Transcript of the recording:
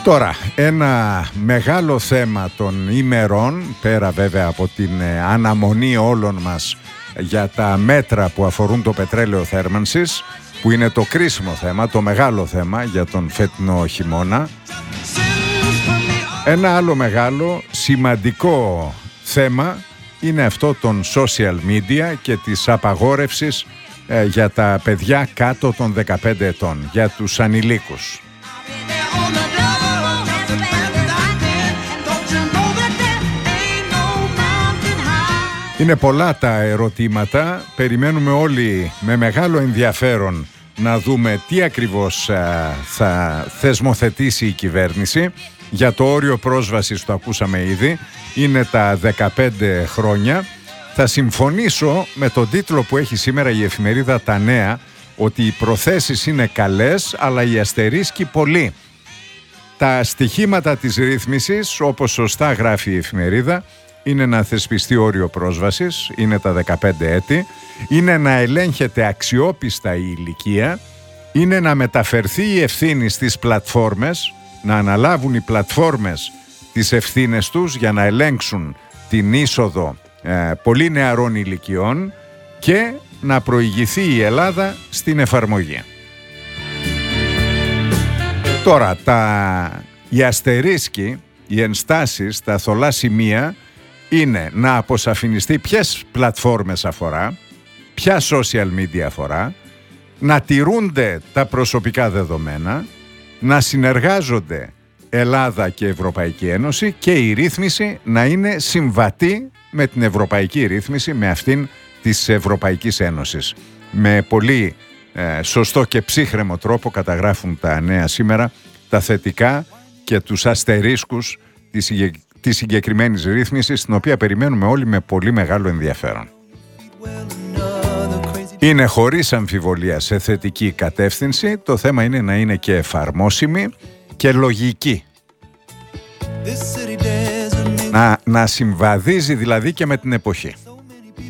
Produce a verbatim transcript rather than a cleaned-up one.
Τώρα, ένα μεγάλο θέμα των ημερών, πέρα βέβαια από την αναμονή όλων μας για τα μέτρα που αφορούν το πετρέλαιο θέρμανσης, που είναι το κρίσιμο θέμα, το μεγάλο θέμα για τον φετινό χειμώνα. Ένα άλλο μεγάλο, σημαντικό θέμα είναι αυτό των social media και της απαγόρευσης ε, για τα παιδιά κάτω των δεκαπέντε ετών, για τους ανηλίκους. Είναι πολλά τα ερωτήματα, περιμένουμε όλοι με μεγάλο ενδιαφέρον να δούμε τι ακριβώς α, θα θεσμοθετήσει η κυβέρνηση. Για το όριο πρόσβασης, το ακούσαμε ήδη, είναι τα δεκαπέντε χρόνια. Θα συμφωνήσω με τον τίτλο που έχει σήμερα η εφημερίδα Τα Νέα, ότι οι προθέσεις είναι καλές, αλλά οι αστερίσκοι πολλοί. Τα στοιχήματα της ρύθμισης, όπως σωστά γράφει η εφημερίδα, είναι να θεσπιστεί όριο πρόσβασης, είναι τα δεκαπέντε έτη, είναι να ελέγχεται αξιόπιστα η ηλικία, είναι να μεταφερθεί η ευθύνη στις πλατφόρμες, να αναλάβουν οι πλατφόρμες τις ευθύνες τους για να ελέγξουν την είσοδο ε, πολύ νεαρών ηλικιών και να προηγηθεί η Ελλάδα στην εφαρμογή. Τώρα, τα, οι αστερίσκοι, οι ενστάσεις, τα θολά σημεία είναι να αποσαφινιστεί ποιες πλατφόρμες αφορά, ποια social media αφορά, να τηρούνται τα προσωπικά δεδομένα, να συνεργάζονται Ελλάδα και Ευρωπαϊκή Ένωση και η ρύθμιση να είναι συμβατή με την ευρωπαϊκή ρύθμιση, με αυτήν της Ευρωπαϊκής Ένωσης. Με πολύ ε, σωστό και ψύχρεμο τρόπο καταγράφουν τα Νέα σήμερα τα θετικά και τους αστερίσκους της, της συγκεκριμένης ρύθμισης, την οποία περιμένουμε όλοι με πολύ μεγάλο ενδιαφέρον. Είναι χωρίς αμφιβολία σε θετική κατεύθυνση, το θέμα είναι να είναι και εφαρμόσιμη και λογική. Να, να συμβαδίζει δηλαδή και με την εποχή.